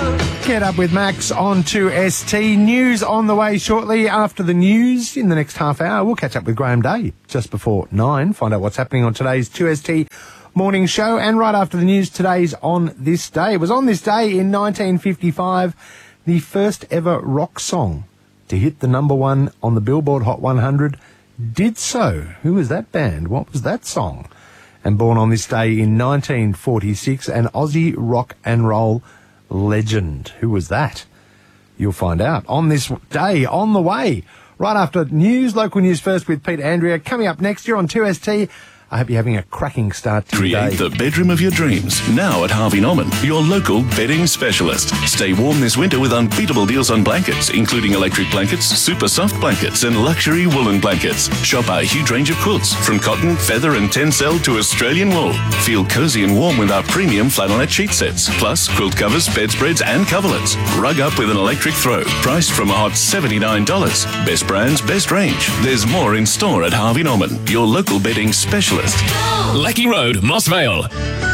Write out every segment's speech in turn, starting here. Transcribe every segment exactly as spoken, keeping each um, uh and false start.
Get up with Max on two S T. News on the way shortly. After the news, in the next half hour, we'll catch up with Graham Day just before nine. Find out what's happening on today's two S T morning show. And right after the news, today's On This Day. It was on this day in nineteen fifty-five, the first ever rock song to hit the number one on the Billboard Hot one hundred did so. Who was that band? What was that song? And born on this day in nineteen forty-six, an Aussie rock and roll legend. Who was that? You'll find out on this day, on the way. Right after news, local news first with Pete Andrea. Coming up next year on two S T. I hope you're having a cracking start to your day. Create the bedroom of your dreams now at Harvey Norman, your local bedding specialist. Stay warm this winter with unbeatable deals on blankets, including electric blankets, super soft blankets, and luxury woolen blankets. Shop our huge range of quilts, from cotton, feather, and tencel to Australian wool. Feel cozy and warm with our premium flannelette sheet sets, plus quilt covers, bedspreads, and coverlets. Rug up with an electric throw, priced from a hot seventy-nine dollars. Best brands, best range. There's more in store at Harvey Norman, your local bedding specialist. Lackey Road, Moss Vale.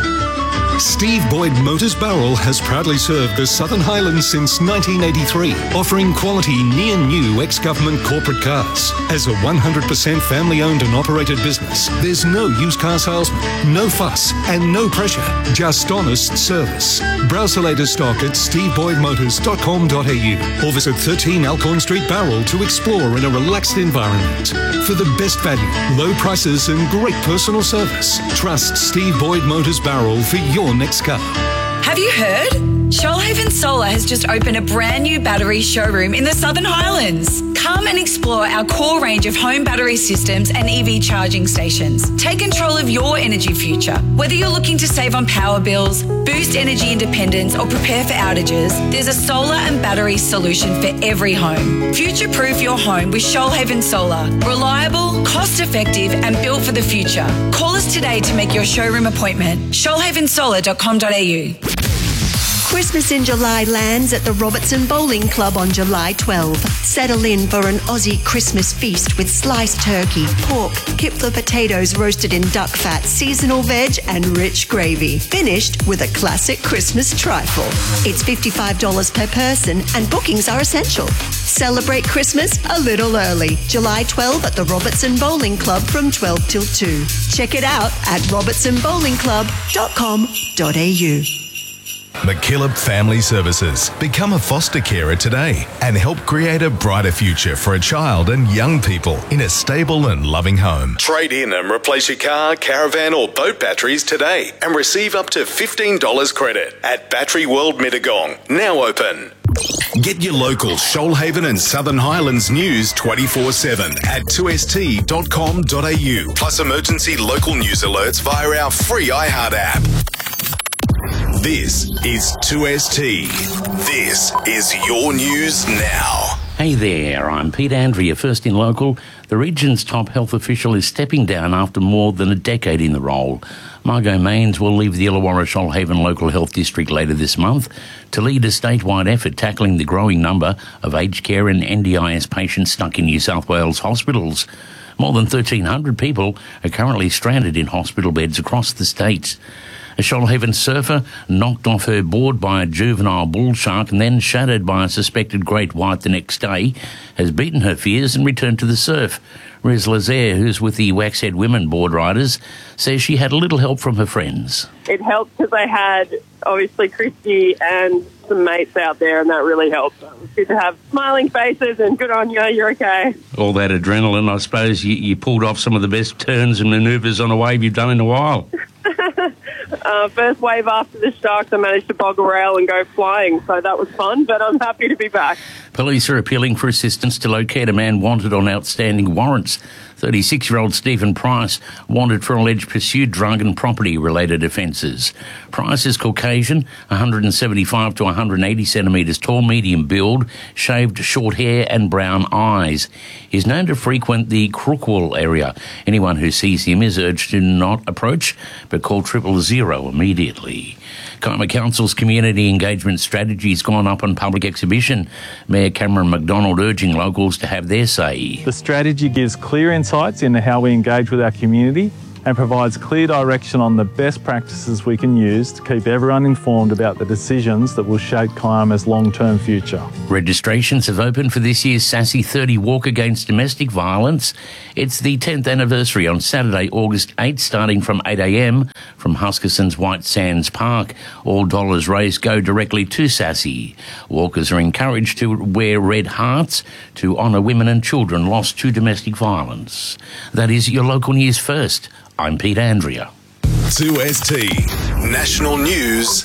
Steve Boyd Motors Barrel has proudly served the Southern Highlands since nineteen eighty-three, offering quality near-new ex-government corporate cars. As a one hundred percent family-owned and operated business, there's no used car salesman, no fuss, and no pressure, just honest service. Browse the latest stock at steve boyd motors dot com dot a u or visit thirteen Alcorn Street Barrel to explore in a relaxed environment. For the best value, low prices, and great personal service, trust Steve Boyd Motors Barrel for your next car. Have you heard? Shoalhaven Solar has just opened a brand new battery showroom in the Southern Highlands. Come and explore our core range of home battery systems and E V charging stations. Take control of your energy future. Whether you're looking to save on power bills, boost energy independence, or prepare for outages, there's a solar and battery solution for every home. Future-proof your home with Shoalhaven Solar. Reliable, cost-effective, and built for the future. Call us today to make your showroom appointment. shoalhaven solar dot com dot a u. Christmas in July lands at the Robertson Bowling Club on July twelfth. Settle in for an Aussie Christmas feast with sliced turkey, pork, kipfler potatoes roasted in duck fat, seasonal veg and rich gravy. Finished with a classic Christmas trifle. It's fifty-five dollars per person and bookings are essential. Celebrate Christmas a little early. July twelfth at the Robertson Bowling Club from twelve till two. Check it out at robertson bowling club dot com dot a u. McKillop Family Services. Become a foster carer today and help create a brighter future for a child and young people in a stable and loving home. Trade in and replace your car, caravan or boat batteries today and receive up to fifteen dollars credit at Battery World Mittagong. Now open. Get your local Shoalhaven and Southern Highlands news twenty-four seven at two s t dot com dot a u. Plus emergency local news alerts via our free iHeart app. This is two S T. This is your news now. Hey there, I'm Pete Andrea, first in local. The region's top health official is stepping down after more than a decade in the role. Margot Mains will leave the Illawarra Shoalhaven Local Health District later this month to lead a statewide effort tackling the growing number of aged care and N D I S patients stuck in New South Wales hospitals. More than thirteen hundred people are currently stranded in hospital beds across the state. A Shoalhaven surfer knocked off her board by a juvenile bull shark and then shattered by a suspected great white the next day, has beaten her fears and returned to the surf. Riz Lazaire, who's with the Waxhead Women board riders, says she had a little help from her friends. It helped because I had, obviously, Christy and some mates out there, and that really helped. It was good to have smiling faces and good on you, you're okay. All that adrenaline, I suppose you, you pulled off some of the best turns and manoeuvres on a wave you've done in a while. Uh, first wave after the sharks, I managed to bog a rail and go flying, so that was fun, but I'm happy to be back. Police are appealing for assistance to locate a man wanted on outstanding warrants. thirty-six-year-old Stephen Price wanted for alleged pursued drug and property-related offences. Price is Caucasian, one seventy-five to one eighty centimetres tall, medium build, shaved short hair and brown eyes. He's known to frequent the Crookwell area. Anyone who sees him is urged to not approach, but call triple zero immediately. Kaima Council's community engagement strategy has gone up on public exhibition. Mayor Cameron McDonald urging locals to have their say. The strategy gives clear insights into how we engage with our community and provides clear direction on the best practices we can use to keep everyone informed about the decisions that will shape Kiama's long-term future. Registrations have opened for this year's SASSY thirty Walk Against Domestic Violence. It's the tenth anniversary on Saturday, August eighth, starting from eight a m from Huskisson's White Sands Park. All dollars raised go directly to SASSY. Walkers are encouraged to wear red hearts to honour women and children lost to domestic violence. That is your local news first. I'm Pete Andrea. two S T National News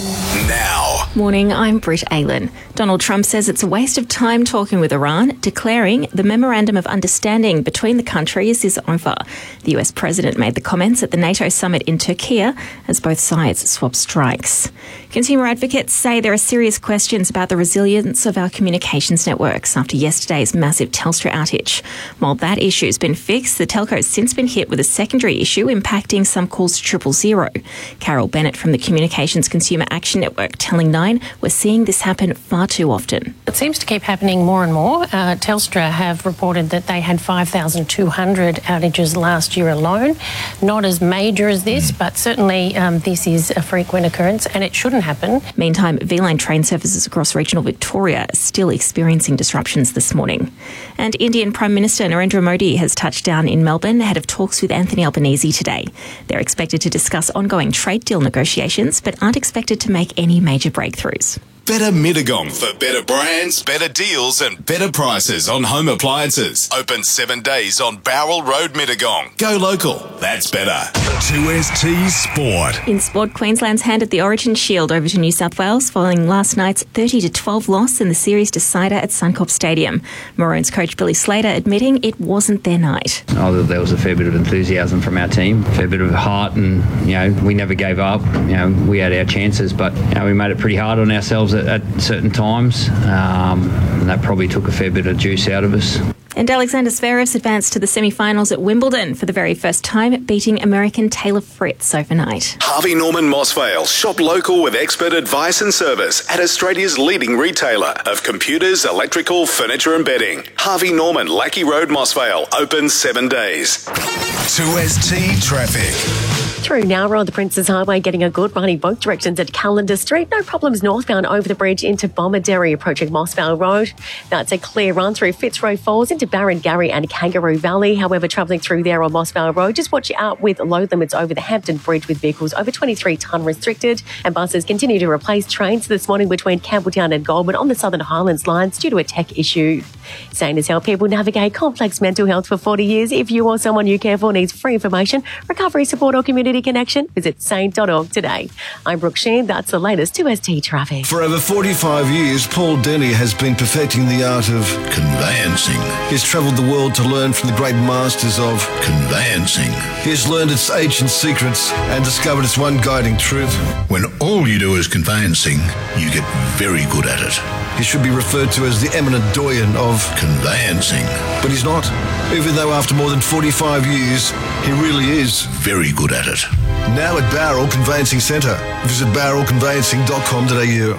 now. Morning, I'm Britt Aylan. Donald Trump says it's a waste of time talking with Iran, declaring the Memorandum of Understanding between the countries is over. The U S president made the comments at the NATO summit in Turkey as both sides swap strikes. Consumer advocates say there are serious questions about the resilience of our communications networks after yesterday's massive Telstra outage. While that issue's been fixed, the telco has since been hit with a secondary issue impacting some calls to triple zero. Carol Bennett from the Communications Consumer Action Network telling Nine we're seeing this happen far too often. It seems to keep happening more and more. Uh, Telstra have reported that they had five thousand two hundred outages last year alone. Not as major as this, but certainly um, this is a frequent occurrence and it shouldn't happen. Meantime, V-Line train services across regional Victoria are still experiencing disruptions this morning. And Indian Prime Minister Narendra Modi has touched down in Melbourne ahead of talks with Anthony Albanese today. They're expected to discuss ongoing trade deal negotiations, but aren't expected to make any major breakthroughs. Better Mittagong for better brands, better deals and better prices on home appliances. Open seven days on Bowral Road, Mittagong. Go local. That's better. two S T Sport. In sport, Queensland's handed the Origin Shield over to New South Wales following last night's thirty to twelve loss in the series decider at Suncorp Stadium. Maroons coach Billy Slater admitting it wasn't their night. Oh, there was a fair bit of enthusiasm from our team, a fair bit of heart, and you know we never gave up. You know we had our chances, but you know we made it pretty hard on ourselves at, at certain times, um, and that probably took a fair bit of juice out of us. And Alexander Zverev's advanced to the semi-finals at Wimbledon for the very first time, beating American Taylor Fritz overnight. Harvey Norman Mossvale. Shop local with expert advice and service at Australia's leading retailer of computers, electrical, furniture and bedding. Harvey Norman, Lackey Road, Mossvale. Open seven days. two S T Traffic. Through Nowra on the Princes Highway, getting a good run in both directions at Calendar Street. No problems northbound over the bridge into Bomaderry, approaching Mossvale Road. That's a clear run through Fitzroy Falls into Barrengarry and Kangaroo Valley. However, travelling through there on Mossvale Road, just watch out with load limits over the Hampton Bridge with vehicles over twenty-three tonne restricted. And buses continue to replace trains this morning between Campbelltown and Goulburn on the Southern Highlands lines due to a tech issue. Sane has helped people navigate complex mental health for forty years. If you or someone you care for needs free information, recovery support or community connection, visit sane dot org today. I'm Brooke Sheen. That's the latest two S T traffic. For over forty-five years, Paul Denny has been perfecting the art of conveyancing. He's travelled the world to learn from the great masters of conveyancing. He has learned its ancient secrets and discovered its one guiding truth. When all you do is conveyancing, you get very good at it. He should be referred to as the eminent doyen of conveyancing. But he's not, even though after more than forty-five years, he really is very good at it. Now at Bowral Conveyancing Centre. Visit bowral conveyancing dot com dot a u.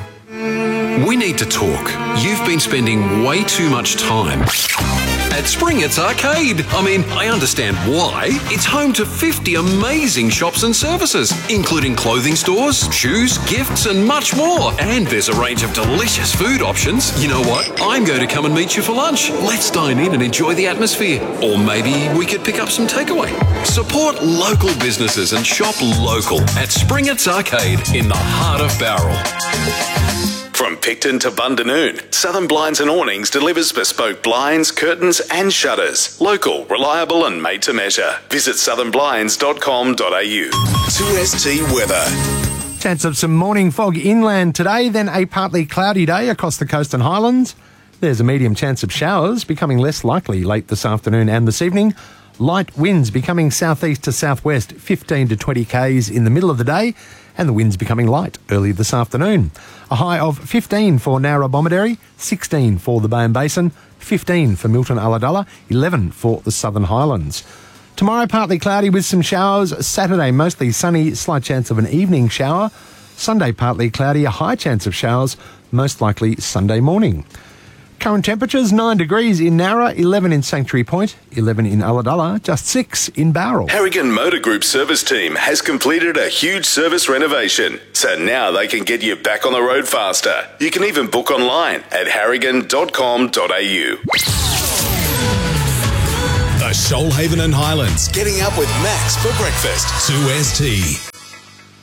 We need to talk. You've been spending way too much time at Springett's Arcade. I mean, I understand why. It's home to fifty amazing shops and services, including clothing stores, shoes, gifts, and much more. And there's a range of delicious food options. You know what? I'm going to come and meet you for lunch. Let's dine in and enjoy the atmosphere. Or maybe we could pick up some takeaway. Support local businesses and shop local at Springett's Arcade in the heart of Bowral. From Picton to Bundanoon, Southern Blinds and Awnings delivers bespoke blinds, curtains and shutters. Local, reliable and made to measure. Visit southern blinds dot com dot a u. two S T weather. Chance of some morning fog inland today, then a partly cloudy day across the coast and highlands. There's a medium chance of showers, becoming less likely late this afternoon and this evening. Light winds becoming southeast to southwest, fifteen to twenty k's in the middle of the day, and the winds becoming light early this afternoon. A high of fifteen for Nowra Bomaderry, sixteen for the Bowen Basin, fifteen for Milton Ulladulla, eleven for the Southern Highlands. Tomorrow partly cloudy with some showers. Saturday mostly sunny, slight chance of an evening shower. Sunday partly cloudy, a high chance of showers, most likely Sunday morning. Current temperatures, nine degrees in Nowra, eleven in Sanctuary Point, eleven in Ulladulla, just six in Bowral. Harrigan Motor Group service team has completed a huge service renovation, so now they can get you back on the road faster. You can even book online at harrigan dot com dot a u. The Shoalhaven and Highlands, getting up with Max for breakfast. two S T.